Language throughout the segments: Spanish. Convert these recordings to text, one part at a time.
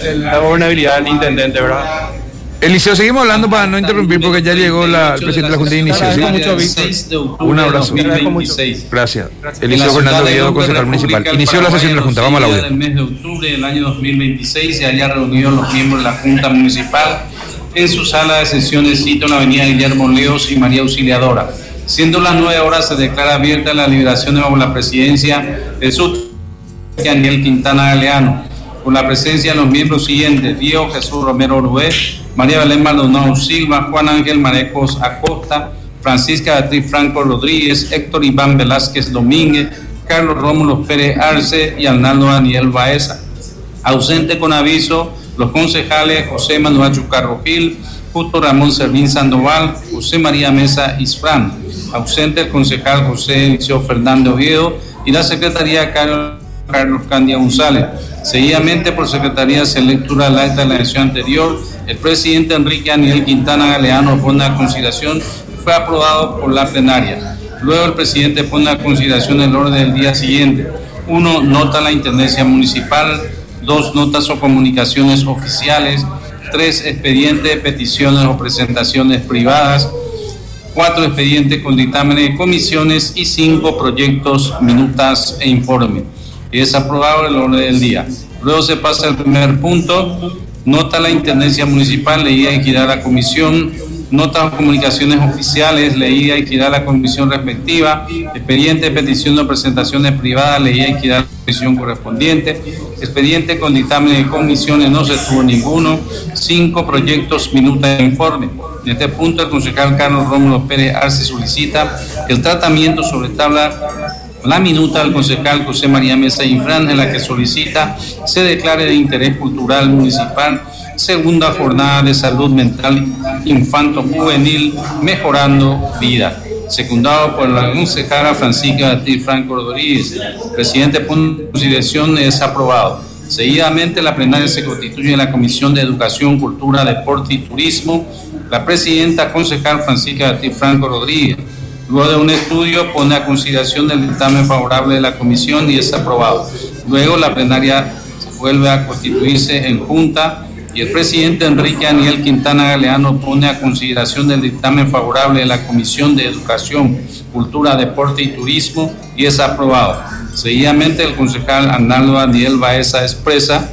la gobernabilidad del intendente, ¿verdad? Eliseo, seguimos hablando para no interrumpir porque ya llegó el presidente de la Junta de Inicio. ¿Sí? Un abrazo. Gracias. Eliseo Fernando Oviedo, concejal municipal. Inició la sesión de la Junta. Vamos al audio. El mes de octubre del año 2026 se haya reunido los miembros de la Junta Municipal en su sala de sesiones sito en la avenida Guillermo Leos y María Auxiliadora. Siendo las 9 horas, se declara abierta la liberación bajo la presidencia de su Daniel Quintana Galeano, con la presencia de los miembros siguientes: Diego Jesús Romero Orué, María Belén Maldonado Silva, Juan Ángel Marecos Acosta, Francisca Beatriz Franco Rodríguez, Héctor Iván Velázquez Domínguez, Carlos Rómulo Pérez Arce y Arnaldo Daniel Baeza. Ausente con aviso los concejales José Manuel Chucarro Gil, Justo Ramón Servín Sandoval, José María Mesa Isfrán. Ausente el concejal José Eliseo Fernández Oviedo y la secretaría Carlos Candia González. Seguidamente, por secretaría se lectura el acta de la sesión anterior. El presidente Enrique Daniel Quintana Galeano pone a consideración, fue aprobado por la plenaria. Luego el presidente pone a consideración el orden del día siguiente: 1. Nota a la Intendencia Municipal. 2. Notas o comunicaciones oficiales. 3. Expediente de peticiones o presentaciones privadas. 4. Expediente con dictámenes de comisiones. Y 5. Proyectos, minutas e informes. Es aprobado el orden del día. Luego se pasa al primer punto: nota a la Intendencia Municipal, leída y girada a la comisión. Notas o comunicaciones oficiales, leída y girada a la comisión respectiva. Expediente de petición o presentaciones privadas, leída y girada a la comisión correspondiente. Expediente con dictámenes de comisiones, no se tuvo ninguno. 5. Proyectos, minutas e informes. En este punto, el concejal Carlos Rómulo Pérez Arce solicita el tratamiento sobre la minuta del concejal José María Mesa Infrán, en la que solicita se declare de interés cultural municipal segunda jornada de salud mental infanto-juvenil Mejorando Vida, secundado por la concejala Francisca Beatriz Franco Rodríguez. Presidente pone en consideración, es aprobado. Seguidamente, la plenaria se constituye en la Comisión de Educación, Cultura, Deporte y Turismo. La presidenta concejal Francisca Beatriz Franco Rodríguez, luego de un estudio, pone a consideración el dictamen favorable de la comisión y es aprobado. Luego la plenaria vuelve a constituirse en junta y el presidente Enrique Daniel Quintana Galeano pone a consideración el dictamen favorable de la Comisión de Educación, Cultura, Deporte y Turismo y es aprobado. Seguidamente, el concejal Arnaldo Daniel Baeza expresa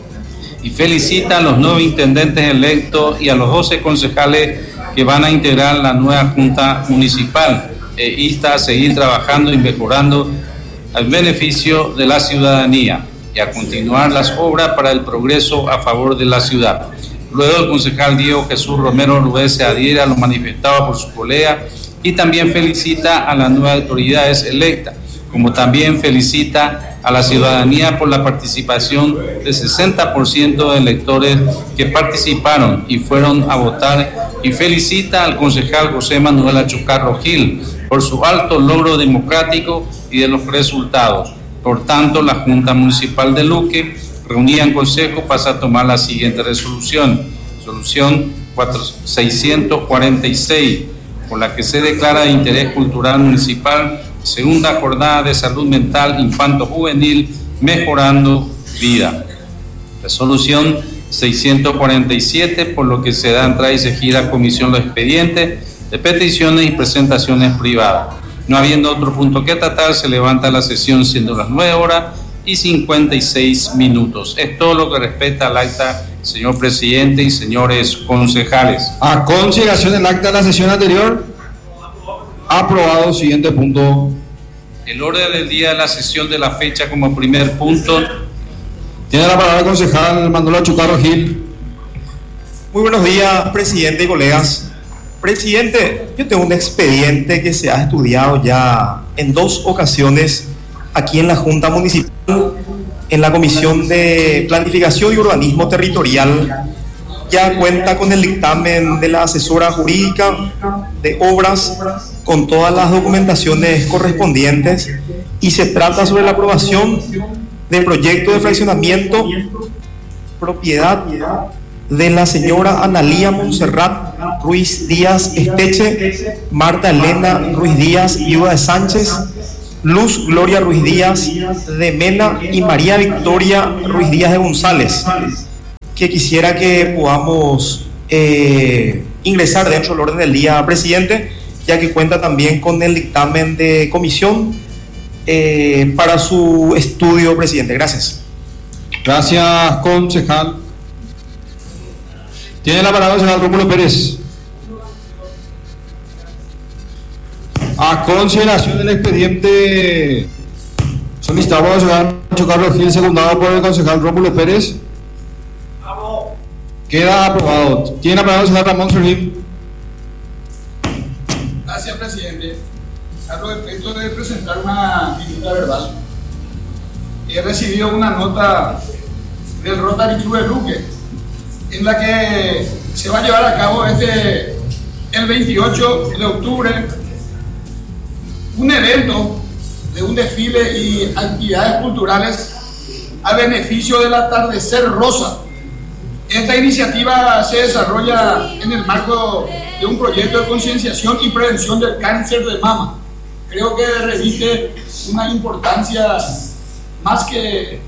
y felicita a los 9 intendentes electos y a los 12 concejales que van a integrar la nueva Junta Municipal e insta a seguir trabajando y mejorando al beneficio de la ciudadanía y a continuar las obras para el progreso a favor de la ciudad. Luego, el concejal Diego Jesús Romero Rubén se adhiere a lo manifestado por su colega y también felicita a las nuevas autoridades electas, como también felicita a la ciudadanía por la participación del 60% de electores que participaron y fueron a votar, y felicita al concejal José Manuel Achucarro Gil por su alto logro democrático y de los resultados. Por tanto, la Junta Municipal de Luque, reunida en consejo, pasa a tomar la siguiente resolución. Resolución 646, por la que se declara de interés cultural municipal segunda jornada de salud mental infanto-juvenil Mejorando Vida. Resolución 647, por lo que se da entrada y se gira a comisión los expedientes de peticiones y presentaciones privadas. No habiendo otro punto que tratar, se levanta la sesión siendo las 9 horas y 56 minutos. Es todo lo que respecta al acta, señor presidente y señores concejales. A consideración del acta de la sesión anterior, aprobado. Siguiente punto. El orden del día de la sesión de la fecha como primer punto. Tiene la palabra el concejal Manuel Achucarro Gil. Muy buenos días, presidente y colegas. Presidente, yo tengo un expediente que se ha estudiado ya en 2 ocasiones aquí en la Junta Municipal, en la Comisión de Planificación y Urbanismo Territorial. Ya cuenta con el dictamen de la asesora jurídica de obras, con todas las documentaciones correspondientes, y se trata sobre la aprobación del proyecto de fraccionamiento propiedad de la señora Analía Montserrat Ruiz Díaz Esteche, Marta Elena Ruiz Díaz, viuda de Sánchez, Luz Gloria Ruiz Díaz de Mena y María Victoria Ruiz Díaz de González, que quisiera que podamos ingresar dentro del orden del día, presidente, ya que cuenta también con el dictamen de comisión para su estudio, presidente. Gracias. Gracias, concejal. Tiene la palabra el señor Rómulo Pérez. A consideración del expediente solicitado por el señor Carlos Gil, secundado por el concejal Rómulo Pérez, queda aprobado. Tiene la palabra el señor Ramón Servín. Gracias, presidente. A los efectos de presentar una minuta verbal, he recibido una nota del Rotary Club de Luque, en la que se va a llevar a cabo el 28 de octubre un evento de un desfile y actividades culturales a beneficio del atardecer rosa. Esta iniciativa se desarrolla en el marco de un proyecto de concienciación y prevención del cáncer de mama. Creo que reviste una importancia más que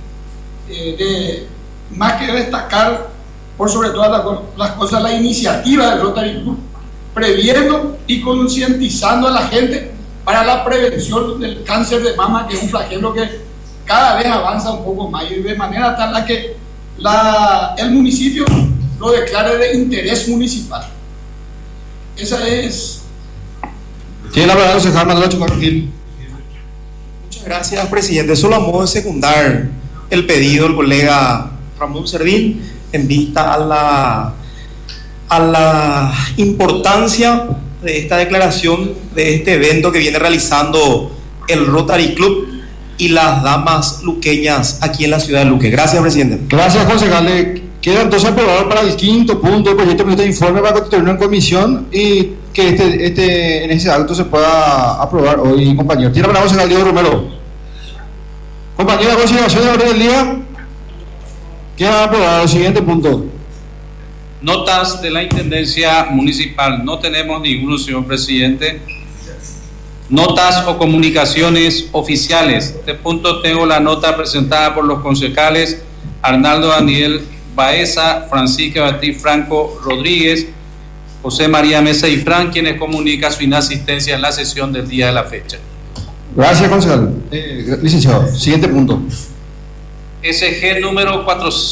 destacar, por sobre todas las cosas, la iniciativa del Rotary Club, previendo y concientizando a la gente para la prevención del cáncer de mama, que es un flagelo que cada vez avanza un poco más, y de manera tal la que el municipio lo declare de interés municipal. Esa es. Tiene la palabra el señor Manuel Chucarro Gil. Muchas gracias, presidente. Solo a modo de secundar el pedido del colega Ramón Servín en vista a la importancia de esta declaración, de este evento que viene realizando el Rotary Club y las damas luqueñas aquí en la ciudad de Luque. Gracias, presidente. Gracias, concejal. Queda entonces aprobado para el quinto punto del proyecto de informe para constituirlo en comisión y que en ese acto se pueda aprobar hoy, compañero. Tiene la palabra el señor Diego Romero. Compañero, a consideración del orden del día, queda aprobado el siguiente punto. Notas de la Intendencia Municipal. No tenemos ninguno, señor presidente. Notas o comunicaciones oficiales. Este punto tengo la nota presentada por los concejales Arnaldo Daniel Baeza, Francisca Beatriz Franco Rodríguez, José María Mesa y Fran, quienes comunica su inasistencia en la sesión del día de la fecha. Gracias, concejal. Licenciado, siguiente punto. SG número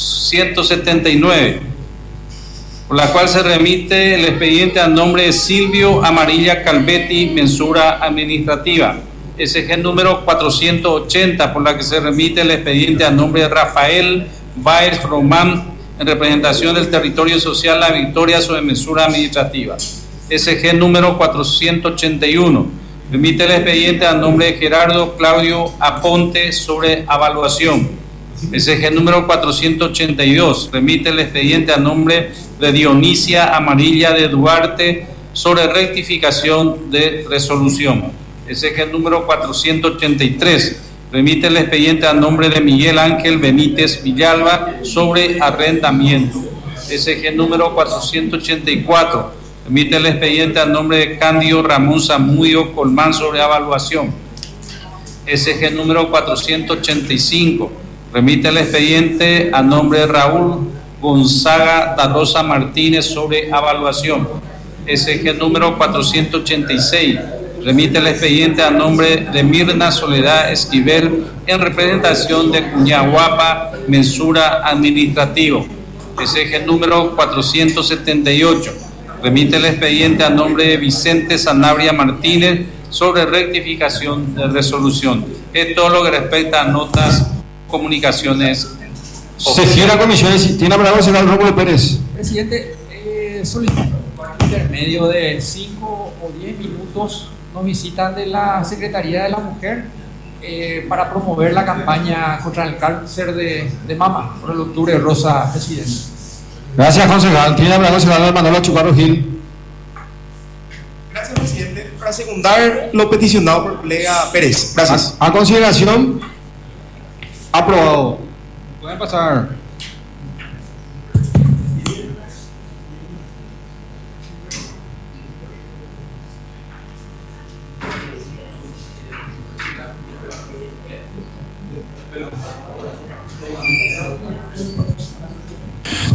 479, por la cual se remite el expediente a nombre de Silvio Amarilla Calvetti, mensura administrativa. SG número 480, por la que se remite el expediente a nombre de Rafael Báez Román, en representación del territorio social La Victoria, sobre mensura administrativa. SG número 481, remite el expediente a nombre de Gerardo Claudio Aponte, sobre evaluación. SG número 482, remite el expediente a nombre de Dionisia Amarilla de Duarte, sobre rectificación de resolución. SG número 483, remite el expediente a nombre de Miguel Ángel Benítez Villalba, sobre arrendamiento. SG número 484, remite el expediente a nombre de Cándido Ramón Zamudio Colmán, sobre evaluación. SG número 485, remite el expediente a nombre de Raúl Gonzaga da Rosa Martínez, sobre evaluación. SG número 486, remite el expediente a nombre de Mirna Soledad Esquivel, en representación de Cuñahuapa, mensura administrativo. SG número 478, remite el expediente a nombre de Vicente Sanabria Martínez, sobre rectificación de resolución. Es todo lo que respecta a notas, comunicaciones. Se cierra comisiones. Tiene la palabra el señor Rómulo Pérez. Presidente, solicito por intermedio de 5 o 10 minutos nos visitan de la Secretaría de la Mujer para promover la campaña contra el cáncer de mama por el octubre rosa, presidente. Gracias, concejal. Tiene la palabra el señor Manuel Chucarro Gil. Gracias, presidente. Para secundar lo peticionado por el colega Pérez. Gracias. A consideración, aprobado. Pueden pasar.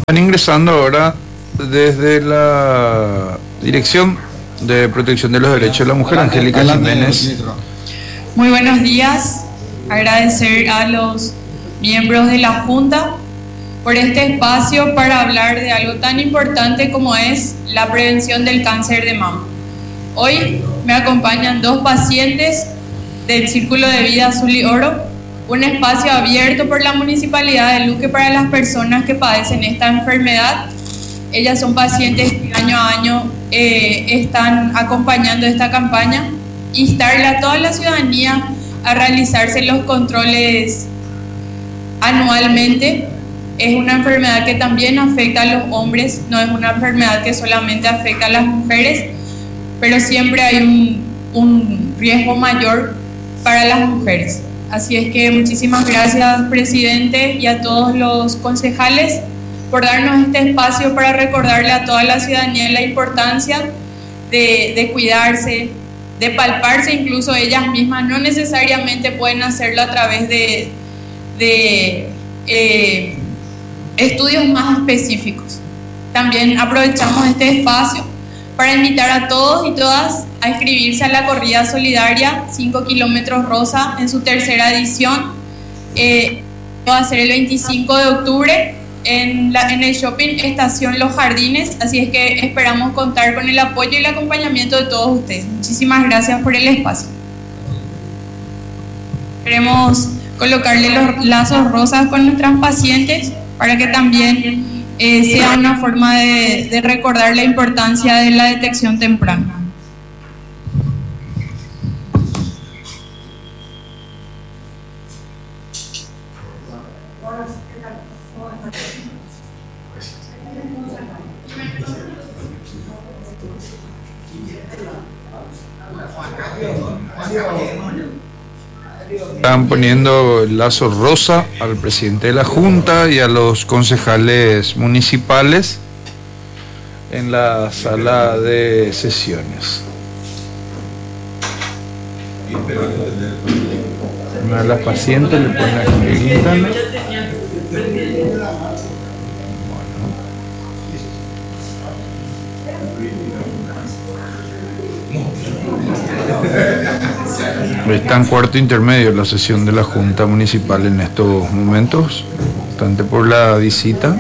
Están ingresando ahora desde la Dirección de Protección de los Derechos de la Mujer, Angélica Jiménez. Muy buenos días. Agradecer a los miembros de la Junta por este espacio para hablar de algo tan importante como es la prevención del cáncer de mama. Hoy me acompañan 2 pacientes del Círculo de Vida Azul y Oro, un espacio abierto por la Municipalidad de Luque para las personas que padecen esta enfermedad. Ellas son pacientes que año a año están acompañando esta campaña. Instarle a toda la ciudadanía a realizarse los controles anualmente. Es una enfermedad que también afecta a los hombres, no es una enfermedad que solamente afecta a las mujeres, pero siempre hay un riesgo mayor para las mujeres. Así es que muchísimas gracias, presidente, y a todos los concejales por darnos este espacio para recordarle a toda la ciudadanía la importancia de cuidarse, de palparse. Incluso ellas mismas no necesariamente pueden hacerlo a través de estudios más específicos. También aprovechamos este espacio para invitar a todos y todas a inscribirse a la corrida solidaria 5 kilómetros rosa en su 3ª edición. Va a ser el 25 de octubre en el shopping Estación Los Jardines, así es que esperamos contar con el apoyo y el acompañamiento de todos ustedes. Muchísimas gracias por el espacio. Queremos colocarle los lazos rosas con nuestras pacientes para que también sea una forma de recordar la importancia de la detección temprana. Están poniendo el lazo rosa al presidente de la Junta y a los concejales municipales en la sala de sesiones. Una de las pacientes le pone aquí en internet. Está en cuarto intermedio la sesión de la Junta Municipal en estos momentos, bastante por la visita.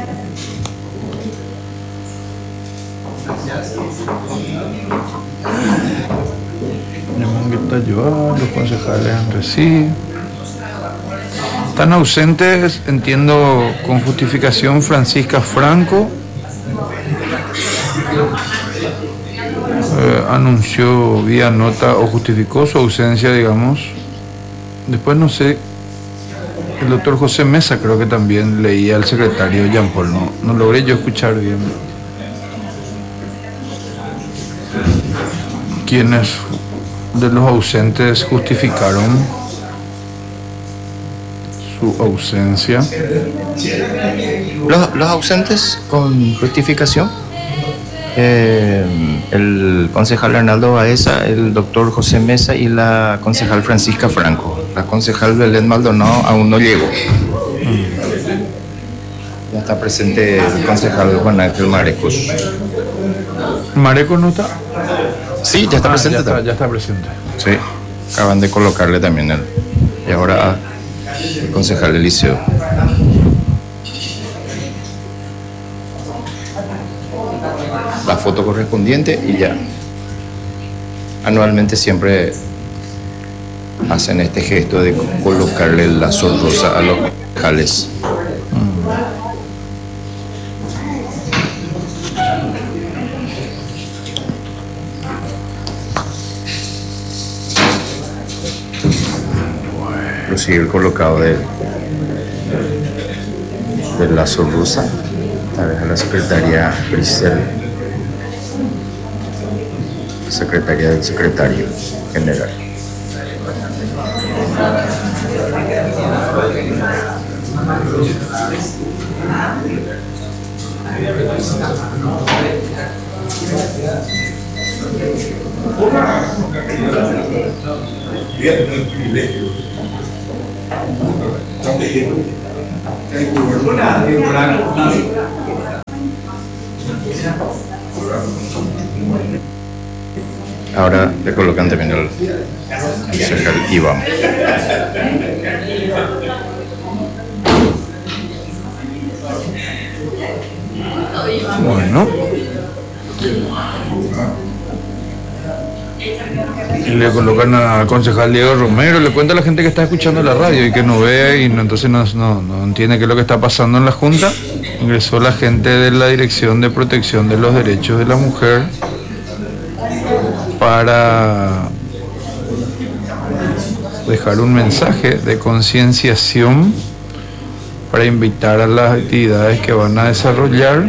Los concejales entre sí están ausentes, entiendo, con justificación, Francisca Franco. Anunció vía nota o justificó su ausencia, digamos. Después no sé, el doctor José Mesa creo que también leía al secretario Jean Paul, no logré yo escuchar bien quiénes de los ausentes justificaron su ausencia. Los ausentes con justificación, el concejal Arnaldo Baeza, el doctor José Mesa y la concejal Francisca Franco. La concejal Belén Maldonado aún no llegó. Ya está presente el concejal Juan Ángel Marecos. ¿Marecos no está? Sí, ya está presente. Ya está presente. Sí, acaban de colocarle también él. Y ahora el concejal Eliseo. La foto correspondiente y ya. Anualmente siempre hacen este gesto de colocarle el lazo rosa a los concejales. Sigue el colocado del lazo rosa, tal vez a la secretaria Grisel, secretaria del secretario general. Ahora le colocan también el concejal Iván. Bueno. Y le colocan al concejal Diego Romero, le cuenta a la gente que está escuchando la radio y que no ve y no, entonces no entiende qué es lo que está pasando en la Junta. Ingresó la gente de la Dirección de Protección de los Derechos de la Mujer para dejar un mensaje de concienciación, para invitar a las actividades que van a desarrollar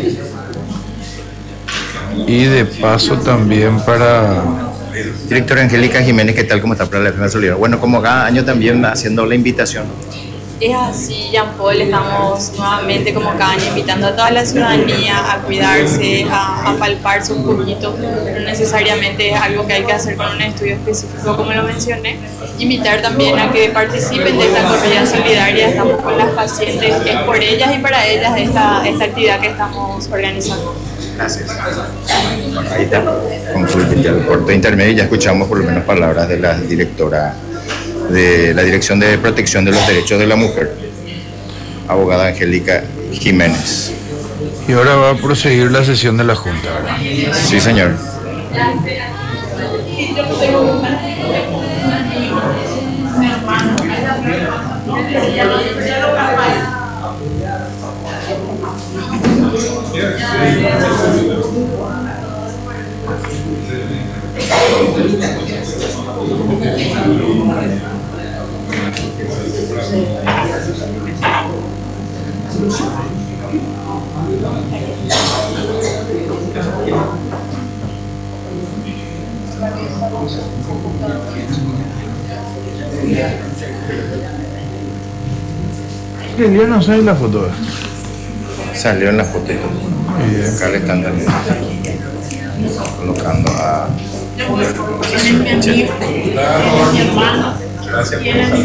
y de paso también para... Directora Angélica Jiménez, ¿qué tal? ¿Cómo está para la Defensa Solidaria? Bueno, como cada año también haciendo la invitación. Es así, Jean Paul, estamos nuevamente como cada año invitando a toda la ciudadanía a cuidarse, a palparse un poquito, no necesariamente es algo que hay que hacer con un estudio específico como lo mencioné. Invitar también a que participen de esta corrida solidaria, estamos con las pacientes, es por ellas y para ellas esta actividad que estamos organizando. Gracias. Bueno, ahí está, concluye ya el corte intermedio y ya escuchamos por lo menos palabras de la directora de la Dirección de Protección de los Derechos de la Mujer, abogada Angélica Jiménez. Y ahora va a proseguir la sesión de la Junta, ¿verdad? Sí, señor. Yo no sé la foto. Salió en la foto. Acá le están también colocando a... Gracias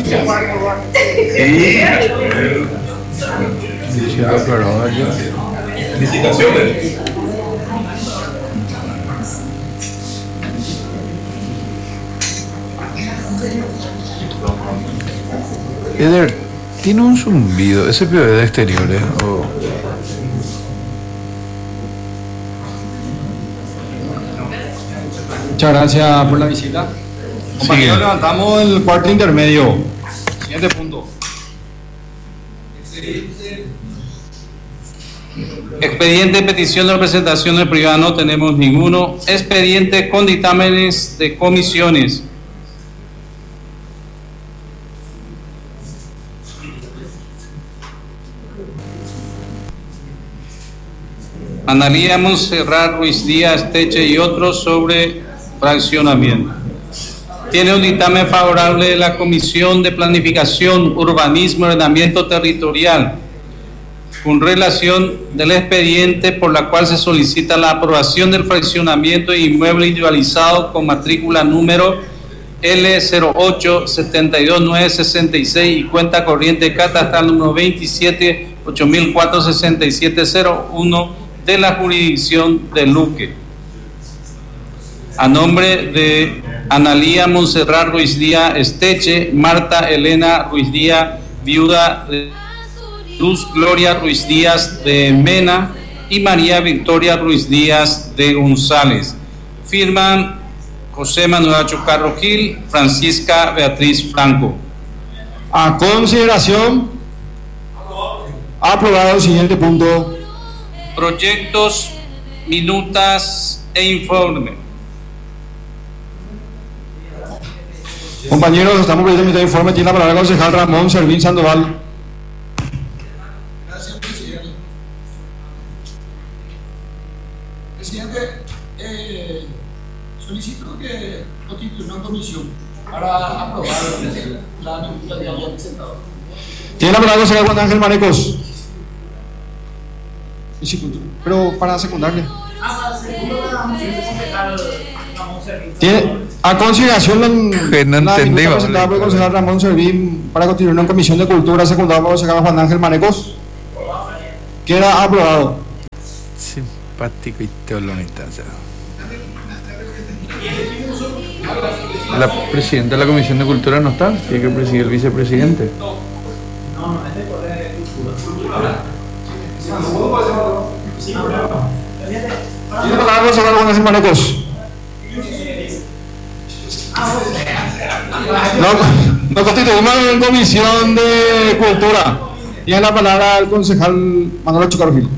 Eder, tiene un zumbido, ese POD de exteriores o... Muchas gracias por la visita. Compañeros, levantamos el cuarto intermedio. Siguiente punto. Expediente de petición de representación del privado no tenemos ninguno. Expediente con dictámenes de comisiones. Analía Montserrat Ruiz Díaz Teche y otros sobre fraccionamiento. Tiene un dictamen favorable de la Comisión de Planificación, Urbanismo y Ordenamiento Territorial con relación del expediente por la cual se solicita la aprobación del fraccionamiento de inmueble individualizado con matrícula número L08-72966 y cuenta corriente catastral número 27-8004-6701 de la jurisdicción de Luque. A nombre de Analía Montserrat Ruiz Díaz Esteche, Marta Elena Ruiz Díaz, viuda de Luz Gloria Ruiz Díaz de Mena y María Victoria Ruiz Díaz de González. Firman José Manuel Achocarro Gil, Francisca Beatriz Franco. A consideración, aprobado el siguiente punto. Proyectos, minutas e informe. Compañeros, estamos presentando este informe. Tiene la palabra el concejal Ramón Servín Sandoval. Gracias, presidente. Presidente, solicito que constituya una comisión para aprobar la minuta que había presentado. Tiene la palabra el concejal Juan Ángel Manecos. Pero para secundarle. Tiene a consideración que no entendemos presentada por el concejal Ramón Servín para continuar una comisión de cultura secundada por el concejal Juan Ángel Manecos. Queda aprobado. Simpático y teolonista. La presidenta de la Comisión de Cultura no está, tiene que presidir el vicepresidente. ¿Tiene palabra concejal Juan Ángel Marcos? Nos constituimos en Comisión de Cultura. Tiene la palabra el concejal Manuel Chucaro Gil.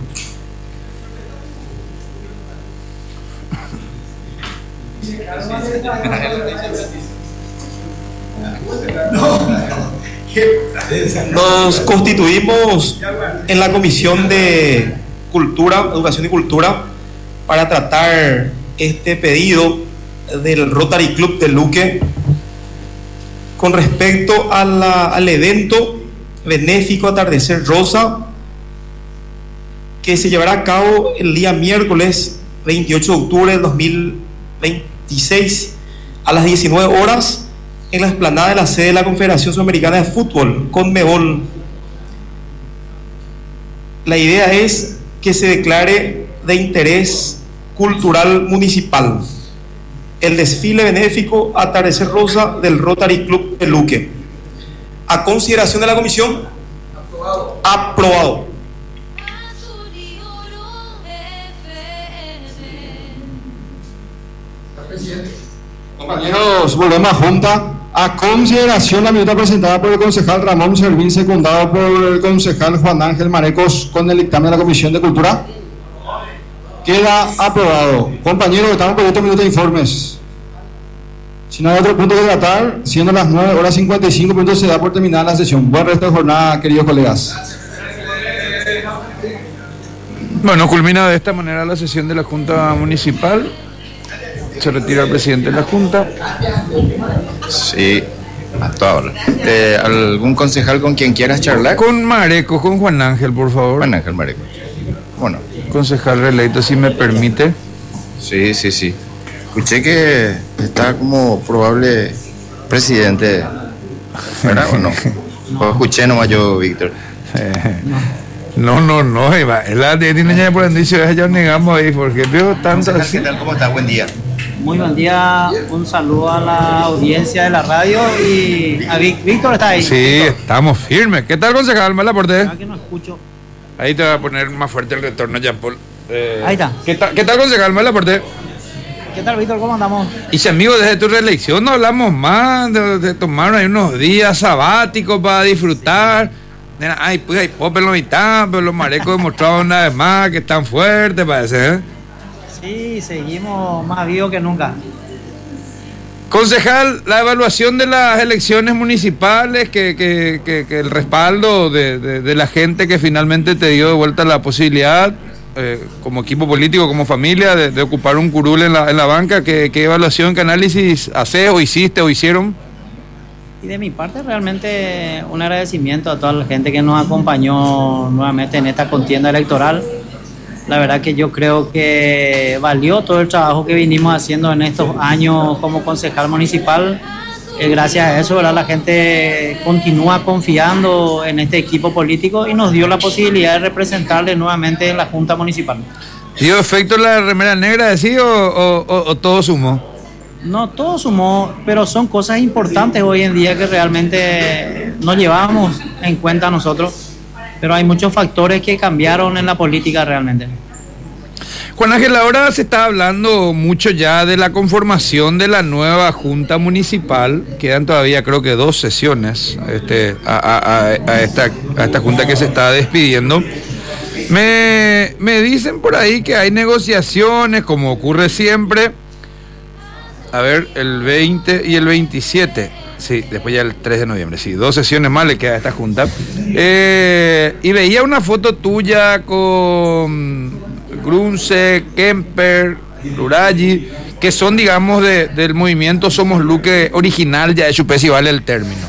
Nos constituimos en la Comisión de Cultura, Educación y Cultura para tratar este pedido del Rotary Club de Luque con respecto al evento benéfico Atardecer Rosa que se llevará a cabo el día miércoles 28 de octubre del 2026 a las 19 horas en la explanada de la sede de la Confederación Sudamericana de Fútbol, CONMEBOL. La idea es que se declare de interés cultural municipal el desfile benéfico Atardecer Rosa del Rotary Club de Luque. A consideración de la comisión, aprobado. Compañeros, volvemos a junta. A consideración la minuta presentada por el concejal Ramón Servín, secundado por el concejal Juan Ángel Marecos, con el dictamen de la Comisión de Cultura. Queda aprobado. Compañeros, estamos por 8 minutos de informes. Si no hay otro punto que tratar, siendo las 9:55, se da por terminada la sesión. Buen resto de jornada, queridos colegas. Bueno, culmina de esta manera la sesión de la Junta Municipal. Se retira el presidente de la Junta. Sí, a toda hora. ¿Algún concejal con quien quieras charlar? Con Marecos, con Juan Ángel, por favor. Juan Ángel Marecos. Bueno. Concejal reelecto, si me permite. Sí. Escuché que está como probable presidente, ¿verdad o no? No. Escuché nomás yo, Víctor. No, Eva. La tiene ya por indicio, ya negamos ahí, porque veo tanto así. ¿Qué tal? ¿Cómo está? Buen día. Muy buen día, un saludo a la audiencia de la radio y a Víctor está ahí. Sí, Víctor. Estamos firmes. ¿Qué tal, concejal? ¿Me la aporté? Que no escucho. Ahí te va a poner más fuerte el retorno, Jean Paul. Ahí está. ¿Qué tal, concejal? ¿Me la aporté? ¿Qué tal, Víctor? ¿Cómo andamos? Y si, amigo, desde tu reelección no hablamos más de tomar ahí unos días sabáticos para disfrutar. Ay, pues hay pop en la mitad, pero los Marecos demostraron una vez más que están fuertes, parece, ¿eh? Sí, seguimos más vivos que nunca. Concejal, la evaluación de las elecciones municipales, que el respaldo de la gente que finalmente te dio de vuelta la posibilidad, como equipo político, como familia, de ocupar un curul en la banca, ¿qué evaluación, qué análisis haces o hiciste o hicieron? Y de mi parte realmente un agradecimiento a toda la gente que nos acompañó nuevamente en esta contienda electoral. La verdad que yo creo que valió todo el trabajo que vinimos haciendo en estos años como concejal municipal. Gracias a eso, ¿verdad? La gente continúa confiando en este equipo político y nos dio la posibilidad de representarle nuevamente en la Junta Municipal. ¿Dio efecto la remera negra, decís, o todo sumó? No, todo sumó, pero son cosas importantes hoy en día que realmente no llevamos en cuenta nosotros. Pero hay muchos factores que cambiaron en la política realmente. Juan Ángel, ahora se está hablando mucho ya de la conformación de la nueva Junta Municipal. Quedan todavía creo que 2 sesiones a esta Junta que se está despidiendo. Me dicen por ahí que hay negociaciones, como ocurre siempre. A ver, el 20 y el 27. Sí, después ya el 3 de noviembre, sí, 2 sesiones más le queda a esta junta. Y veía una foto tuya con Grunce, Kemper, Luraggi, que son, digamos, del movimiento Somos Luque original, ya de Chupés y vale el término.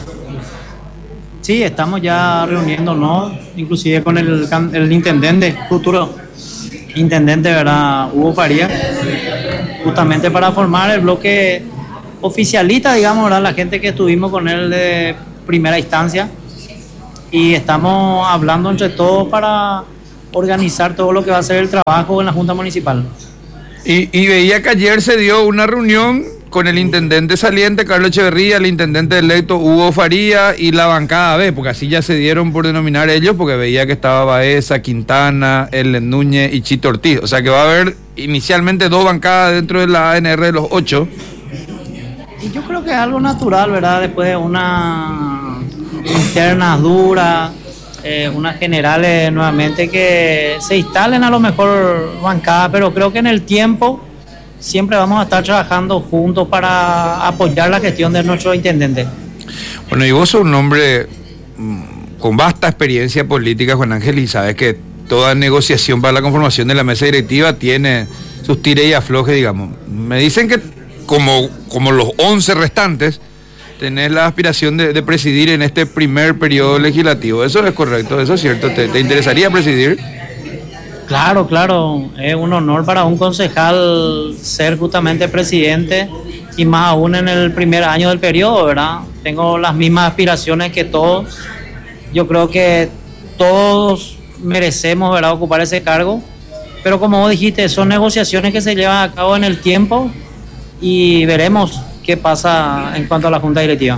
Sí, estamos ya reuniéndonos, inclusive con el intendente, futuro intendente, ¿verdad? Hugo Faría, justamente para formar el bloque oficialista, digamos, ¿verdad? La gente que estuvimos con él de primera instancia, y estamos hablando entre todos para organizar todo lo que va a ser el trabajo en la Junta Municipal. Y veía que ayer se dio una reunión con el intendente saliente, Carlos Echeverría, el intendente electo, Hugo Faría, y la bancada B, porque así ya se dieron por denominar ellos, porque veía que estaba Baeza, Quintana, Ellen Núñez y Chito Ortiz. O sea que va a haber inicialmente 2 bancadas dentro de la ANR de los 8. Y yo creo que es algo natural, ¿verdad? Después de una internas duras, unas generales nuevamente, que se instalen a lo mejor bancadas, pero creo que en el tiempo siempre vamos a estar trabajando juntos para apoyar la gestión de nuestro intendente. Bueno, y vos sos un hombre con vasta experiencia política, Juan Ángel, y sabes que toda negociación para la conformación de la mesa directiva tiene sus tires y aflojes, digamos. Me dicen que como los 11 restantes, tenés la aspiración de presidir en este primer periodo legislativo. ¿Eso es correcto? ¿Eso es cierto? ¿Te interesaría presidir? Claro, es un honor para un concejal ser justamente presidente, y más aún en el primer año del periodo, ¿verdad? Tengo las mismas aspiraciones que todos. Yo creo que todos merecemos, ¿verdad?, ocupar ese cargo, pero como vos dijiste, son negociaciones que se llevan a cabo en el tiempo y veremos qué pasa en cuanto a la Junta Directiva.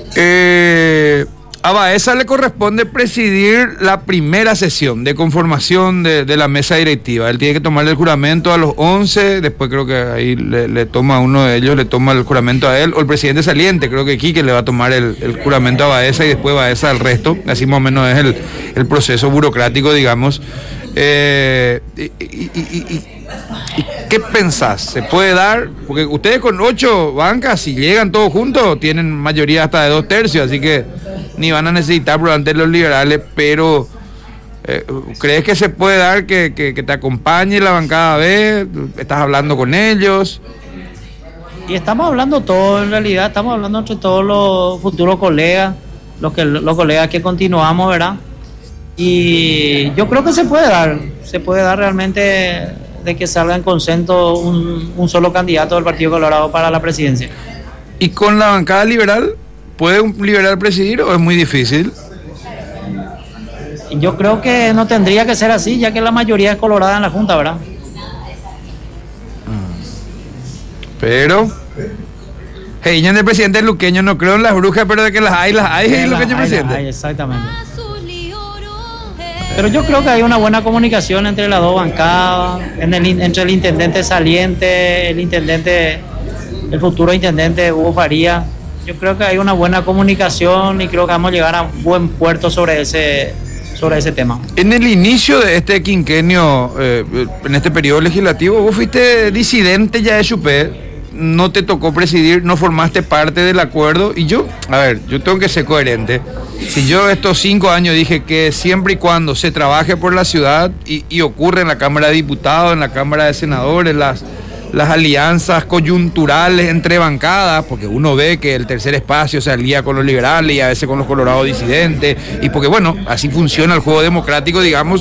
A Baeza le corresponde presidir la primera sesión de conformación de la mesa directiva. Él tiene que tomar el juramento a los 11, después creo que ahí le toma a uno de ellos, le toma el juramento a él, o el presidente saliente, creo que Quique le va a tomar el juramento a Baeza y después Baeza al resto. Así más o menos es el proceso burocrático, digamos. ¿Qué pensás? ¿Se puede dar? Porque ustedes con 8 bancas, si llegan todos juntos, tienen mayoría hasta de 2/3, así que ni van a necesitar probablemente los liberales, pero ¿crees que se puede dar que te acompañe la bancada B? ¿Estás hablando con ellos? Y estamos hablando todo, en realidad, estamos hablando entre todos los futuros colegas, los colegas que continuamos, ¿verdad? Y yo creo que se puede dar realmente de que salga en consenso un solo candidato del Partido Colorado para la presidencia. ¿Y con la bancada liberal? ¿Puede un liberal presidir o es muy difícil? Yo creo que no tendría que ser así, ya que la mayoría es colorada en la Junta, ¿verdad? Pero Heiñan de presidente luqueño, no creo en las brujas, pero de que las hay, luqueño presidente. Exactamente. Pero yo creo que hay una buena comunicación entre las dos bancadas, entre el intendente saliente, el futuro intendente Hugo Faría. Yo creo que hay una buena comunicación y creo que vamos a llegar a un buen puerto sobre ese tema. En el inicio de este quinquenio, en este periodo legislativo, vos fuiste disidente ya de Chupé, no te tocó presidir, no formaste parte del acuerdo, y yo tengo que ser coherente. Si yo estos 5 años dije que siempre y cuando se trabaje por la ciudad y ocurre en la Cámara de Diputados, en la Cámara de Senadores, las alianzas coyunturales entre bancadas, porque uno ve que el tercer espacio se alía con los liberales y a veces con los colorados disidentes, y porque bueno, así funciona el juego democrático, digamos.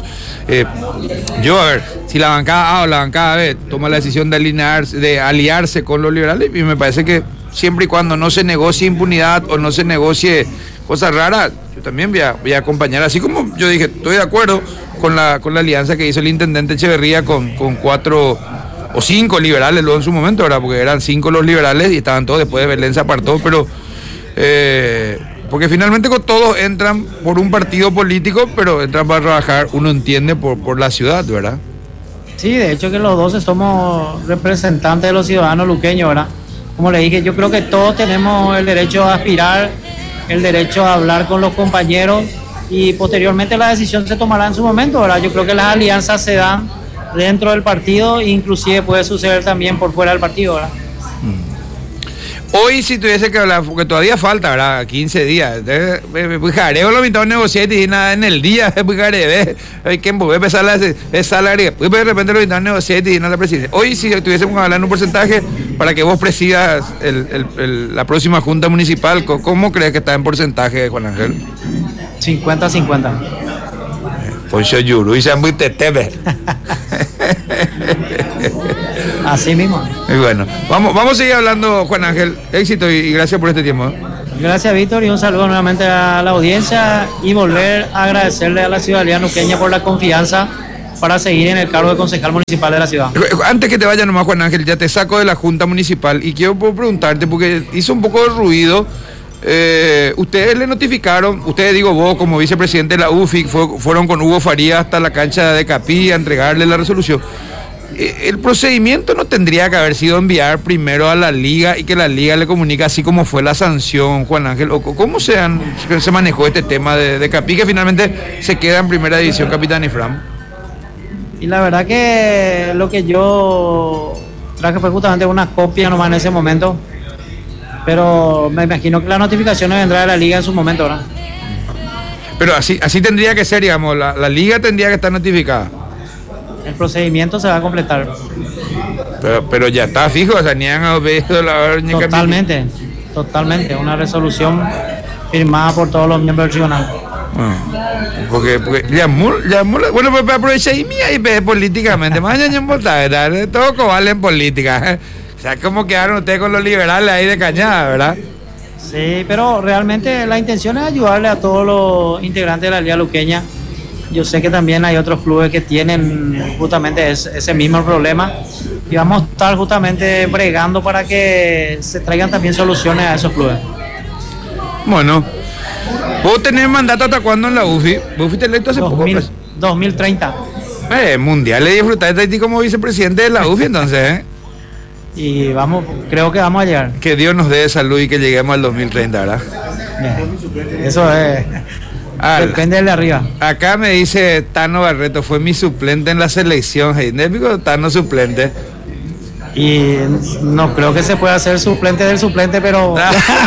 Si la bancada A o la bancada B toma la decisión de aliarse con los liberales, y me parece que siempre y cuando no se negocie impunidad o no se negocie cosas raras, yo también voy a acompañar, así como yo dije, estoy de acuerdo con la alianza que hizo el intendente Echeverría con 4 o 5 liberales luego en su momento, ¿verdad? Porque eran 5 los liberales y estaban todos, después de Belén se apartó, pero porque finalmente todos entran por un partido político, pero entran para trabajar, uno entiende, por la ciudad, ¿verdad? Sí, de hecho que los 12 somos representantes de los ciudadanos luqueños, ¿verdad? Como le dije, yo creo que todos tenemos el derecho a aspirar, el derecho a hablar con los compañeros, y posteriormente la decisión se tomará en su momento, ¿verdad? Yo creo que las alianzas se dan dentro del partido, inclusive puede suceder también por fuera del partido, ¿verdad? Hoy, si tuviese que hablar, porque todavía falta, ¿verdad? 15 días. Jareo lo invitado a negociar y nada en el día, hay que empezar la salario. Después de repente lo invitado a negociar y la presidencia. Hoy, si tuviésemos que hablar en un porcentaje para que vos presidas la próxima Junta Municipal, ¿cómo crees que está en porcentaje, Juan Ángel? 50-50. Poncho Yuru y se muy tetebe. Así mismo. Y bueno, vamos a seguir hablando, Juan Ángel. Éxito y gracias por este tiempo. Gracias, Víctor, y un saludo nuevamente a la audiencia, y volver a agradecerle a la ciudadanía nuqueña por la confianza para seguir en el cargo de concejal municipal de la ciudad. Antes que te vaya nomás, Juan Ángel, ya te saco de la Junta Municipal y quiero preguntarte, porque hizo un poco de ruido. Ustedes le notificaron, ustedes digo vos como vicepresidente de la UFI, fueron con Hugo Farías hasta la cancha de Capí a entregarle la resolución. El procedimiento no tendría que haber sido enviar primero a la liga y que la liga le comunique así como fue la sanción, Juan Ángel. ¿Cómo se manejó este tema de Capí, que finalmente se queda en primera división, Capitán Ifram? Y la verdad que lo que yo traje fue justamente una copia nomás en ese momento, pero me imagino que las notificaciones vendrán de la liga en su momento, ¿verdad? Pero así tendría que ser, digamos, la liga tendría que estar notificada. El procedimiento se va a completar. Pero ya está fijo, o sea, ni han visto la orden. Totalmente, una resolución firmada por todos los miembros del tribunal. Porque bueno, pues aprovecha y mía y políticamente, más allá en votar, todo vale en política. O sea, ¿cómo quedaron ustedes con los liberales ahí de Cañada, verdad? Sí, pero realmente la intención es ayudarle a todos los integrantes de la Liga Luqueña. Yo sé que también hay otros clubes que tienen justamente ese mismo problema y vamos a estar justamente bregando para que se traigan también soluciones a esos clubes. Bueno, ¿vos tenés mandato hasta cuándo en la UFI? ¿Vos fuiste electo hace poco? 2030. Mundial le disfrutaste de ti como vicepresidente de la UFI entonces, Y creo que vamos a llegar. Que Dios nos dé salud y que lleguemos al 2030, ¿verdad? Eso es. Depende de arriba. Acá me dice Tano Barreto, fue mi suplente en la selección. Tano suplente. Y no creo que se pueda hacer suplente del suplente, pero.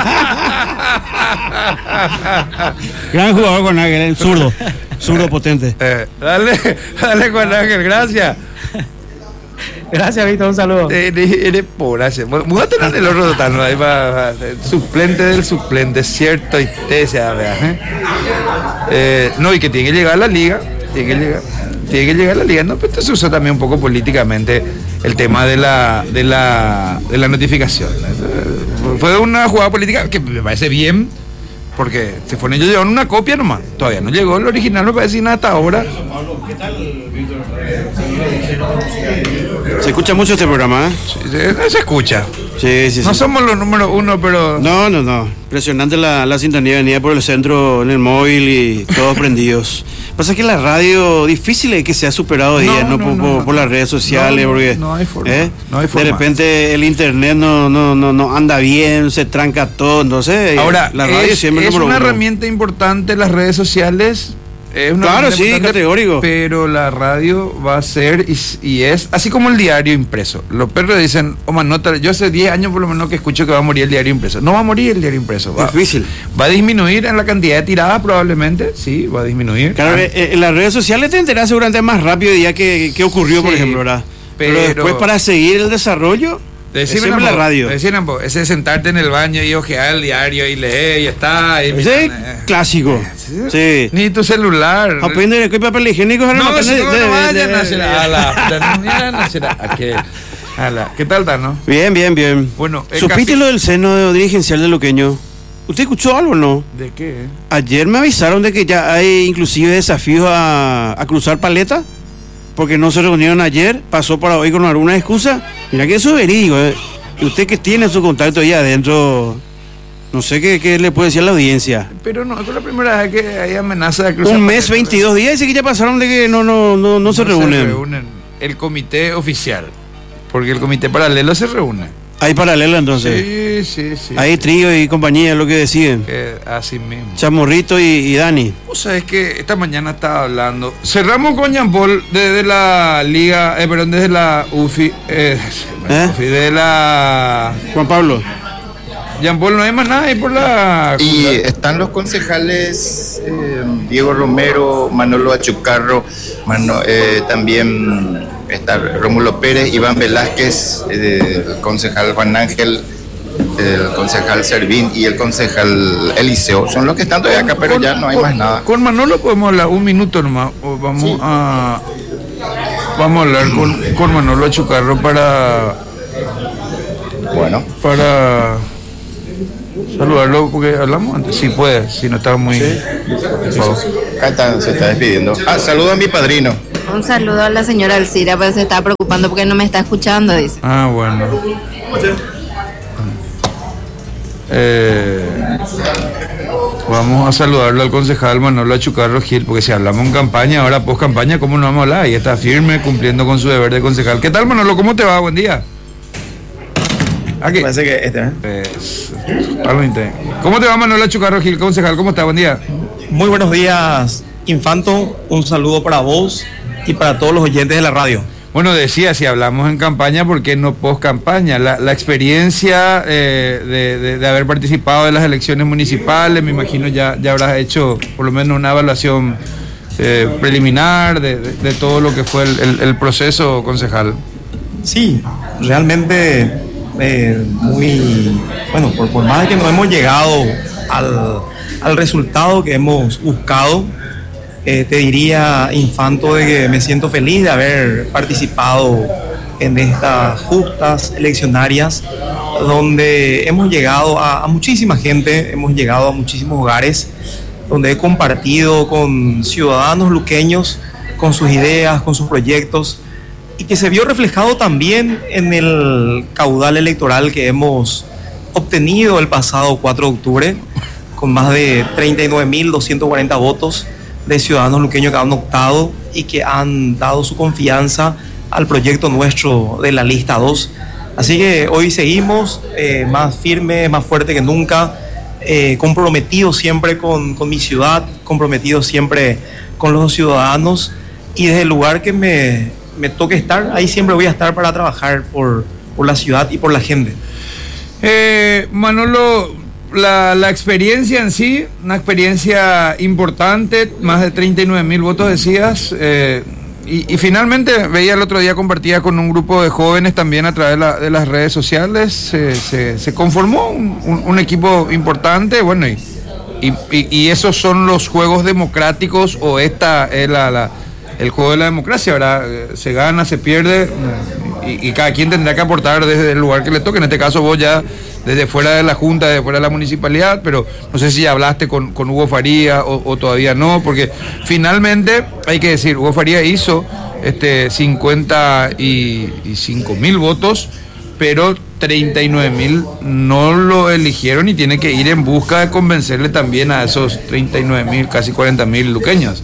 Gran jugador Juan Ángel, zurdo potente. Dale Juan Ángel, gracias. Gracias, Víctor, un saludo. Eres pobre, gracias. Múdate en el otro Tano, ahí va, suplente del suplente, cierto, y te se no, y que tiene que llegar a la liga, tiene que llegar a la liga. No, pero esto se usa también un poco políticamente el tema de la notificación. Fue una jugada política que me parece bien, porque se fueron ellos llevaron una copia nomás, todavía no llegó el original, me parece nada hasta ahora. ¿Qué tal, Víctor? Se escucha mucho este programa, ¿eh? Sí, se escucha. Sí. No somos los número uno, pero... No. Impresionante la sintonía, venía por el centro en el móvil y todos prendidos. Pasa que la radio difícil es que se ha superado hoy día, por las redes sociales, porque no hay forma. No hay forma. De repente el internet no anda bien, se tranca todo, entonces ahora la radio siempre es una herramienta importante, las redes sociales. Claro, sí, categórico. Pero la radio va a ser y es así como el diario impreso. Los perros dicen, yo hace 10 años por lo menos que escucho que va a morir el diario impreso. No va a morir el diario impreso. Difícil. Va a disminuir en la cantidad de tiradas probablemente, sí, va a disminuir. Claro, en las redes sociales te enterás seguramente más rápido ya que ocurrió, por ejemplo, ¿verdad? Pero después para seguir el desarrollo... Decime la radio. Ese es sentarte en el baño y ojear el diario y leer y está. Ese es clásico. Sí. Ni tu celular. Aprende de papel higiénico. ¿Qué tal, Tano? Bien. Bueno, ¿supiste lo del seno dirigencial de Luqueño? ¿Usted escuchó algo o no? ¿De qué? Ayer me avisaron de que ya hay inclusive desafíos a cruzar paleta. Porque no se reunieron ayer, pasó para hoy con alguna excusa. Mira que eso es verídico, Y usted que tiene su contacto ahí adentro, no sé qué le puede decir a la audiencia. Pero no, es la primera vez que hay amenaza de cruzar. Un mes, 22 días, dice que ya pasaron de que no se reúnen. Se reúnen el comité oficial, porque el comité paralelo se reúne. ¿Hay paralelo entonces? Sí. Hay trío y compañía, lo que deciden. Así mismo. Chamorrito y Dani. Vos sabés que esta mañana estaba hablando. Cerramos con Jean Paul desde la liga, desde la UFI. De la... Juan Pablo. Jean Paul, no hay más nada ahí por la... Y están los concejales Diego Romero, Manolo Achucarro, también está Rómulo Pérez, Iván Velázquez, el concejal Juan Ángel, el concejal Servín y el concejal Eliseo. Son los que están todavía acá, pero ya no hay más nada. Con Manolo podemos hablar un minuto nomás. Vamos a hablar con Manolo Achucarro para saludarlo, porque hablamos antes. Sí puede, si no estaba muy... Acá se está despidiendo. Saludo a mi padrino. Un saludo a la señora Alcira, pero se está preocupando porque no me está escuchando, dice. Ah, bueno. Vamos a saludarlo al concejal Manolo Achucarro Gil, porque si hablamos en campaña, ahora post campaña, ¿cómo no vamos a hablar? Y está firme, cumpliendo con su deber de concejal. ¿Qué tal, Manolo? ¿Cómo te va? Buen día. Aquí. Parece que ¿Cómo te va, Manolo Achucarro Gil, concejal? ¿Cómo está? Buen día. Muy buenos días, Infanto. Un saludo para vos y para todos los oyentes de la radio. Bueno, decía, si hablamos en campaña, ¿por qué no post-campaña? La experiencia de haber participado en las elecciones municipales, me imagino ya habrás hecho por lo menos una evaluación preliminar de todo lo que fue el proceso, concejal. Sí, realmente muy... Bueno, por más de que no hemos llegado al resultado que hemos buscado, te diría, Infanto, de que me siento feliz de haber participado en estas justas eleccionarias donde hemos llegado a muchísima gente, hemos llegado a muchísimos hogares, donde he compartido con ciudadanos luqueños, con sus ideas, con sus proyectos, y que se vio reflejado también en el caudal electoral que hemos obtenido el pasado 4 de octubre, con más de 39.240 votos de ciudadanos luqueños que han optado y que han dado su confianza al proyecto nuestro de la lista 2. Así que hoy seguimos más firme, más fuerte que nunca, comprometido siempre con mi ciudad, comprometido siempre con los ciudadanos, y desde el lugar que me toque estar, ahí siempre voy a estar para trabajar por la ciudad y por la gente. Manolo, la experiencia en sí, una experiencia importante, más de 39.000 votos decías, y finalmente veía el otro día, compartía con un grupo de jóvenes también a través de las redes sociales, se conformó un equipo importante, bueno, y esos son los juegos democráticos, o esta es el juego de la democracia, ¿verdad? Se gana, se pierde, y cada quien tendrá que aportar desde el lugar que le toque. En este caso vos ya desde fuera de la Junta, desde fuera de la municipalidad, pero no sé si ya hablaste con Hugo Faría o todavía no, porque finalmente hay que decir, Hugo Faría hizo 55.000 votos, pero 39.000 no lo eligieron, y tiene que ir en busca de convencerle también a esos 39.000, casi 40.000 luqueños.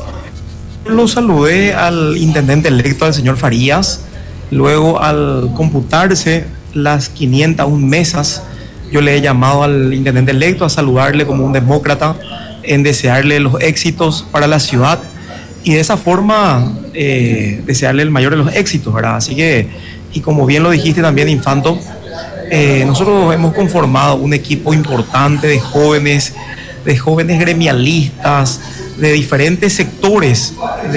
Lo saludé al intendente electo, al señor Farías. Luego, al computarse las 501 mesas, yo le he llamado al intendente electo a saludarle como un demócrata, en desearle los éxitos para la ciudad, y de esa forma desearle el mayor de los éxitos, ¿verdad? Así que, y como bien lo dijiste también, Infanto, nosotros hemos conformado un equipo importante de jóvenes gremialistas, de diferentes sectores,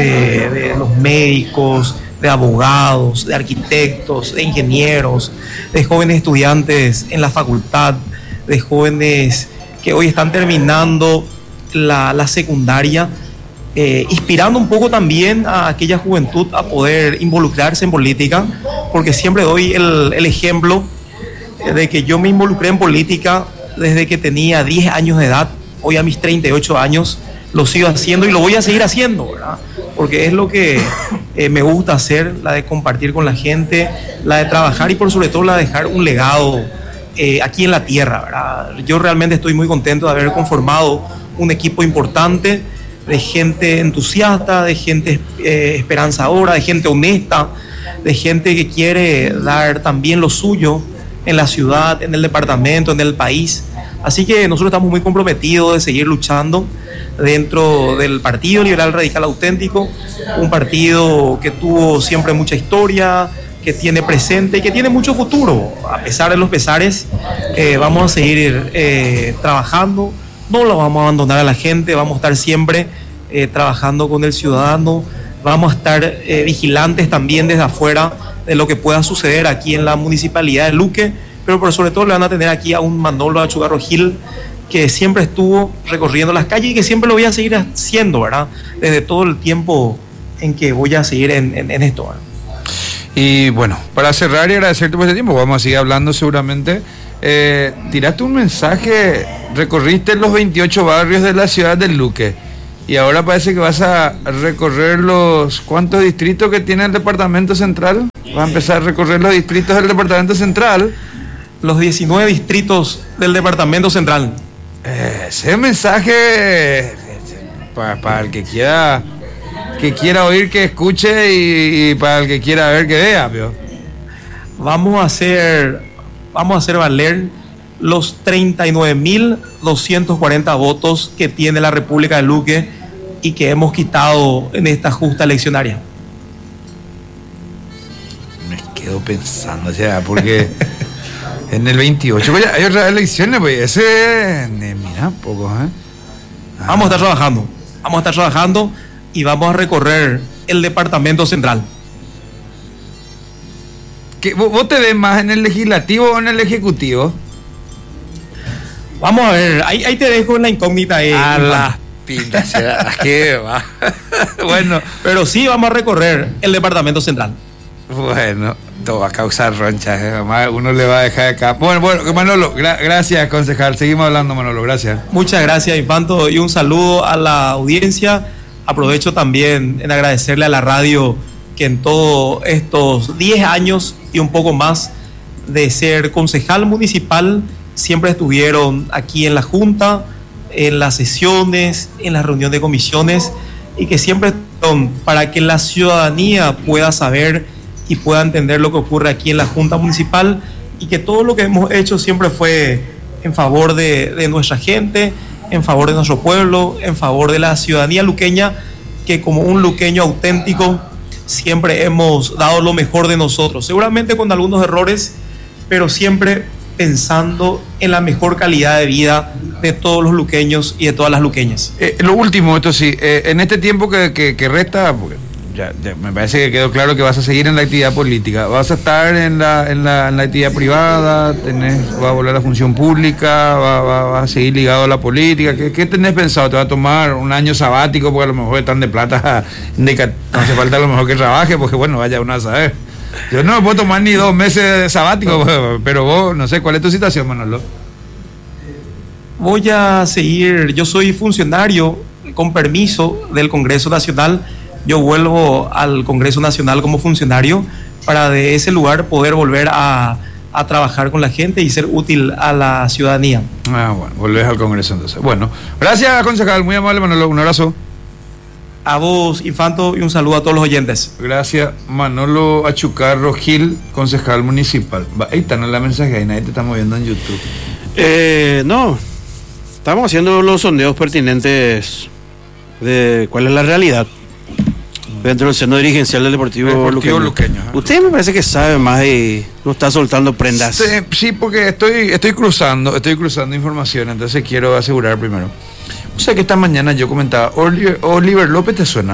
de los médicos, de abogados, de arquitectos, de ingenieros, de jóvenes estudiantes en la facultad, de jóvenes que hoy están terminando la secundaria, inspirando un poco también a aquella juventud a poder involucrarse en política, porque siempre doy el ejemplo de que yo me involucré en política desde que tenía 10 años de edad. Hoy a mis 38 años lo sigo haciendo y lo voy a seguir haciendo, ¿verdad? Porque es lo que me gusta hacer, la de compartir con la gente, la de trabajar y por sobre todo la de dejar un legado aquí en la tierra, ¿verdad? Yo realmente estoy muy contento de haber conformado un equipo importante de gente entusiasta, de gente esperanzadora, de gente honesta, de gente que quiere dar también lo suyo en la ciudad, en el departamento, en el país. Así que nosotros estamos muy comprometidos de seguir luchando dentro del Partido Liberal Radical Auténtico, un partido que tuvo siempre mucha historia, que tiene presente y que tiene mucho futuro. A pesar de los pesares, vamos a seguir trabajando, no lo vamos a abandonar a la gente, vamos a estar siempre trabajando con el ciudadano, vamos a estar vigilantes también desde afuera de lo que pueda suceder aquí en la Municipalidad de Luque, pero por sobre todo le van a tener aquí a un Manolo Achucarro Gil que siempre estuvo recorriendo las calles y que siempre lo voy a seguir haciendo, ¿verdad? Desde todo el tiempo en que voy a seguir en esto, ¿verdad? Y bueno, para cerrar y agradecerte por este tiempo, vamos a seguir hablando seguramente. Tiraste un mensaje, recorriste los 28 barrios de la ciudad de Luque Y ahora parece que vas a recorrer los... ¿Cuántos distritos que tiene el Departamento Central? Vas a empezar a recorrer los distritos del Departamento Central. Los 19 distritos del Departamento Central. Ese mensaje para el que quiera oír, que escuche, y para el que quiera ver, que vea, ¿vio? Vamos a hacer valer los 39.240 votos que tiene la República de Luque y que hemos quitado en esta justa eleccionaria. Me quedo pensando, o sea, porque en el 28 pues, hay otras elecciones, pues ese, mira, poco, Vamos a estar trabajando y vamos a recorrer el Departamento Central. ¿Vos te ves más en el legislativo o en el ejecutivo? Vamos a ver, ahí te dejo en la incógnita. A las pilas, ¿qué va? Bueno, pero sí vamos a recorrer el Departamento Central. Bueno, todo va a causar ronchas, uno le va a dejar acá. Bueno, Manolo, gracias, concejal. Seguimos hablando, Manolo, gracias. Muchas gracias, Infanto, y un saludo a la audiencia. Aprovecho también en agradecerle a la radio que en todos estos 10 años y un poco más de ser concejal municipal siempre estuvieron aquí en la Junta, en las sesiones, en las reuniones de comisiones, y que siempre están para que la ciudadanía pueda saber y pueda entender lo que ocurre aquí en la Junta Municipal, y que todo lo que hemos hecho siempre fue en favor de nuestra gente, en favor de nuestro pueblo, en favor de la ciudadanía luqueña, que como un luqueño auténtico siempre hemos dado lo mejor de nosotros, seguramente con algunos errores, pero siempre pensando en la mejor calidad de vida de todos los luqueños y de todas las luqueñas. Lo último, esto sí, en este tiempo que resta, ya me parece que quedó claro que vas a seguir en la actividad política, vas a estar en la actividad privada, vas a volver a la función pública, vas a seguir ligado a la política. ¿Qué tenés pensado? ¿Te va a tomar un año sabático? Porque a lo mejor están de plata, no hace falta a lo mejor que trabaje, porque bueno, vaya uno a saber. Yo no me puedo tomar ni 2 meses sabáticos, pero vos, no sé, ¿cuál es tu situación, Manolo? Voy a seguir, yo soy funcionario con permiso del Congreso Nacional. Yo vuelvo al Congreso Nacional como funcionario para de ese lugar poder volver a trabajar con la gente y ser útil a la ciudadanía. Bueno, volvés al Congreso entonces. Bueno, gracias, concejal, muy amable, Manolo, un abrazo. A vos, Infanto, y un saludo a todos los oyentes. Gracias, Manolo Achucarro Gil, concejal municipal. Ahí está, no la mensaje, ahí nadie te está moviendo en YouTube. No, estamos haciendo los sondeos pertinentes de cuál es la realidad dentro del seno dirigencial del Deportivo Luqueño. Usted me parece que sabe más y no está soltando prendas. Sí, porque estoy cruzando información, entonces quiero asegurar primero. O sea que esta mañana yo comentaba, Oliver López, ¿te suena?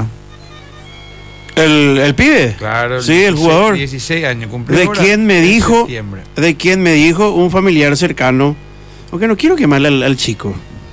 ¿El pibe? Claro. Sí, el jugador. 16 años, cumplió. ¿De quién me dijo un familiar cercano? Aunque no quiero quemarle al chico.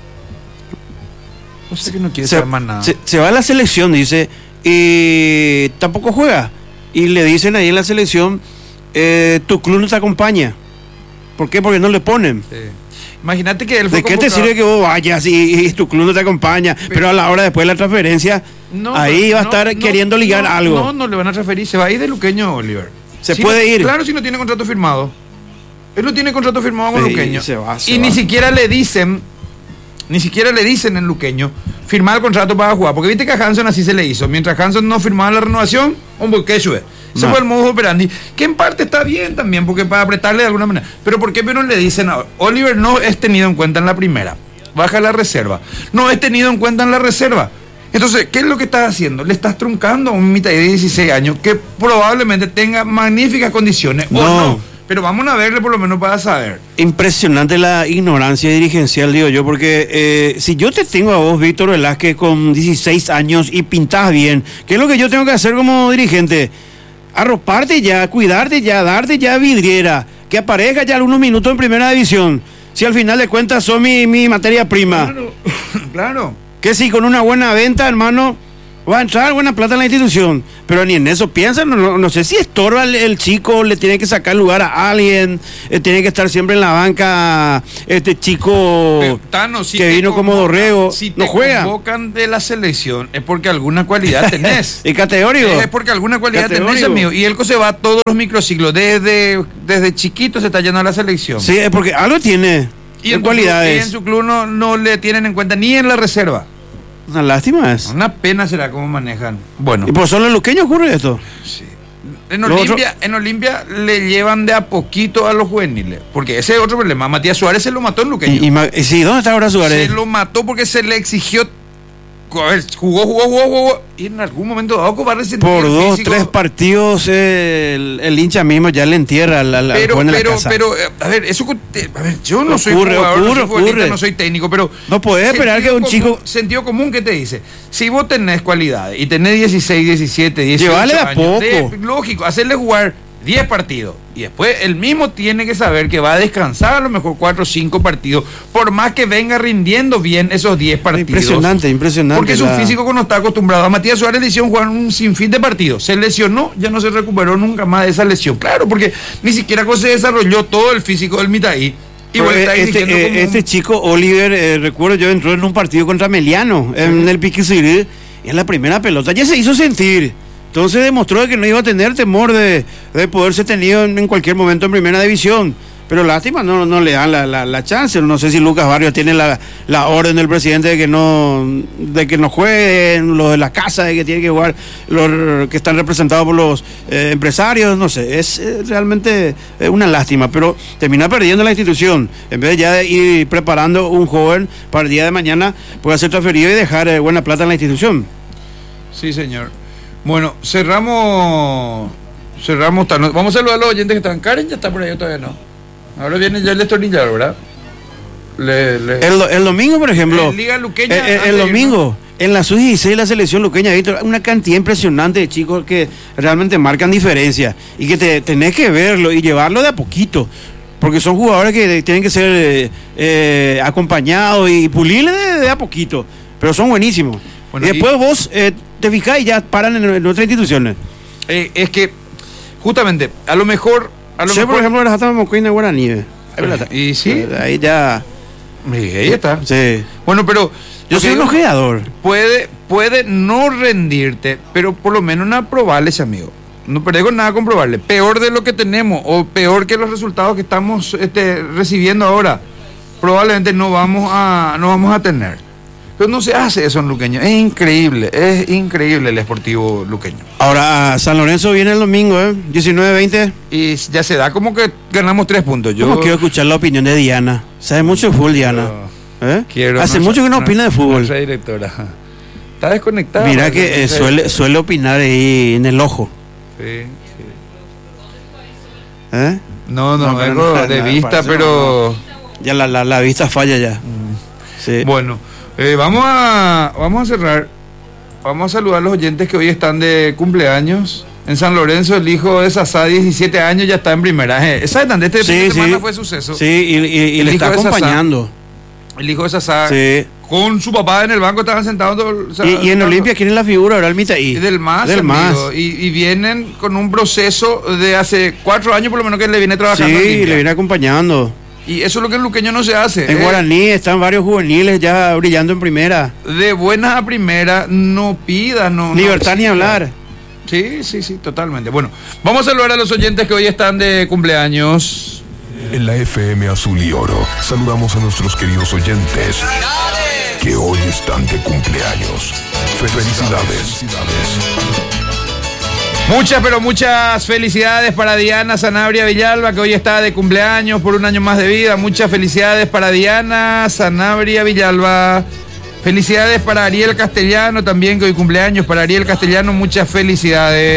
O sea que no quiere saber más nada. Se va a la selección, dice, y tampoco juega. Y le dicen ahí en la selección, tu club no te acompaña. ¿Por qué? Porque no le ponen. Sí. Imagínate que él fue ¿de qué te sirve que vos vayas y tu club no te acompaña? Pero a la hora después de la transferencia, ahí va a estar queriendo ligar algo. No le van a transferir, se va a ir de Luqueño, Oliver. Se puede ir. Claro, si no tiene contrato firmado. Él no tiene contrato firmado con Luqueño. Y ni siquiera le dicen en Luqueño firmar el contrato para jugar, porque viste que a Hanson así se le hizo. Mientras Hanson no firmaba la renovación, ese fue el modus operandi, que en parte está bien también, porque para apretarle de alguna manera. Pero ¿por qué no le dicen a Oliver no es tenido en cuenta en la primera? Baja la reserva. No es tenido en cuenta en la reserva. Entonces, ¿qué es lo que estás haciendo? Le estás truncando a un mitad de 16 años que probablemente tenga magníficas condiciones. O no. Pero vamos a verle por lo menos para saber. Impresionante la ignorancia dirigencial, digo yo, porque si yo te tengo a vos, Víctor Velázquez, con 16 años y pintás bien, ¿qué es lo que yo tengo que hacer como dirigente? Arroparte ya, cuidarte ya, darte ya vidriera, que aparezca ya algunos minutos en primera división. Si al final de cuentas son mi materia prima. Claro. Que si con una buena venta, hermano, Va a entrar buena plata en la institución, pero ni en eso piensan. No sé si estorba el chico, le tiene que sacar lugar a alguien, tiene que estar siempre en la banca este chico Pero, Tano, si que te vino como Dorrego. Si te no juega. convocan de la selección es porque alguna cualidad tenés. Y categórico. Es porque alguna cualidad tenés, Categórico. amigo. Y él se va a todos los microciclos. Desde chiquito se está yendo a la selección. Sí, es porque algo tiene. Y en cualidades. Y en su club no le tienen en cuenta ni en la reserva. Una lástima es. Una pena será cómo manejan. Bueno. ¿Y por solo en Luqueño ocurre esto? Sí. En Olimpia le llevan de a poquito a los juveniles. Porque ese es otro problema. Matías Suárez se lo mató en Luqueño. Sí, ¿dónde está ahora Suárez? Se lo mató porque se le exigió. A ver, jugó. Y en algún momento dado va a resentir por el 2, físico. 3 partidos el hincha mismo ya le entierra al joven de la casa. A ver, eso. A ver, yo no soy jugador, no soy futbolista, no soy técnico, pero. No podés esperar que un chico. Sentido común que te dice: si vos tenés cualidades y tenés 16, 17, 18 Llevale a años, poco. lógico, hacerle jugar 10 partidos. Y después él mismo tiene que saber que va a descansar a lo mejor 4 o 5 partidos, por más que venga rindiendo bien esos 10 partidos. Impresionante. Porque es un físico que no está acostumbrado. A Matías Suárez le hicieron jugar un sinfín de partidos. Se lesionó, ya no se recuperó nunca más de esa lesión. Claro, porque ni siquiera se desarrolló todo el físico del Mitaí. Y este chico Oliver, recuerdo yo, entró en un partido contra Meliano en el Piquisirí, y en la primera pelota ya se hizo sentir. Entonces demostró que no iba a tener temor de poder ser tenido en cualquier momento en primera división. Pero lástima, no le dan la chance. No sé si Lucas Barrios tiene la orden del presidente de que no jueguen, los de la casa, de que tienen que jugar los que están representados por los empresarios. No sé, es realmente una lástima. Pero termina perdiendo la institución. En vez de ya de ir preparando un joven para el día de mañana, pueda ser transferido y dejar buena plata en la institución. Sí, señor. Bueno, cerramos. Vamos a saludar a los oyentes que están. Karen ya está por ahí, todavía no. Ahora viene ya el destornillador, ¿verdad? El domingo, por ejemplo. Liga Luqueña. El domingo, en la sub-16 la selección luqueña, hay una cantidad impresionante de chicos que realmente marcan diferencia. Y que tenés que verlo y llevarlo de a poquito. Porque son jugadores que tienen que ser acompañados y pulirle de a poquito. Pero son buenísimos. Bueno, y después vos te fijás y ya paran en otras instituciones. Es que, justamente, a lo mejor. Por ejemplo, la Jata Mocoina Guaraní. Y sí. Ahí ya. Ahí está. Sí. Bueno, pero. Yo soy un ojeador. Puede no rendirte, pero por lo menos no aprobarle ese amigo. No perdés con nada comprobarle. Peor de lo que tenemos, o peor que los resultados que estamos recibiendo ahora, probablemente no vamos a tener. Pero no se hace eso en Luqueño. Es increíble el Sportivo Luqueño. Ahora, San Lorenzo viene el domingo, 19-20. Y ya se da como que ganamos 3 puntos. Yo quiero escuchar la opinión de Diana. Sabe mucho de fútbol, Diana. Hace mucho que no opina de fútbol. Nuestra directora. Está desconectada. Mira que suele opinar ahí en el ojo. Sí. No, de vista, pero... Ya la vista falla ya. Sí. Bueno, vamos a cerrar. Vamos a saludar a los oyentes que hoy están de cumpleaños. En San Lorenzo, el hijo de Sasá, 17 años, ya está en primera. Esa semana fue suceso. Sí, y le está acompañando. El hijo de Sasá, sí, con su papá en el banco, estaban sentados. Y en Olimpia, ¿quién es la figura? Ahora el Mitaí. Del MAS. Y vienen con un proceso de hace 4 años, por lo menos, que le viene trabajando. Sí, le viene acompañando. Y eso es lo que en Luqueño no se hace. En Guaraní están varios juveniles ya brillando en primera. De buena a primera, no pidas, no. Libertad ni hablar. Sí, totalmente. Bueno, vamos a saludar a los oyentes que hoy están de cumpleaños. En la FM Azul y Oro, saludamos a nuestros queridos oyentes que hoy están de cumpleaños. Felicidades. Muchas felicidades para Diana Sanabria Villalba, que hoy está de cumpleaños por un año más de vida. Muchas felicidades para Diana Sanabria Villalba. Felicidades para Ariel Castellano también, que hoy cumpleaños. Para Ariel Castellano, muchas felicidades.